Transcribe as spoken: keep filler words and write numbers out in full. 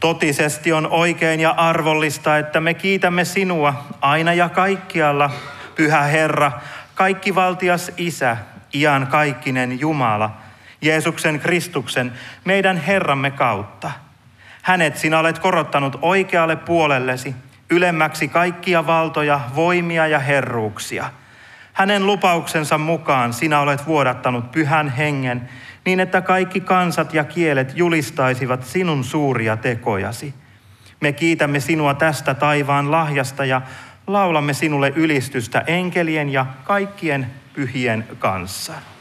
Totisesti on oikein ja arvollista, että me kiitämme sinua aina ja kaikkialla, Pyhä Herra, kaikkivaltias Isä, iän kaikkinen Jumala, Jeesuksen Kristuksen, meidän Herramme kautta. Hänet sinä olet korottanut oikealle puolellesi, ylemmäksi kaikkia valtoja, voimia ja herruuksia. Hänen lupauksensa mukaan sinä olet vuodattanut Pyhän Hengen, niin että kaikki kansat ja kielet julistaisivat sinun suuria tekojasi. Me kiitämme sinua tästä taivaan lahjasta ja laulamme sinulle ylistystä enkelien ja kaikkien pyhien kanssa.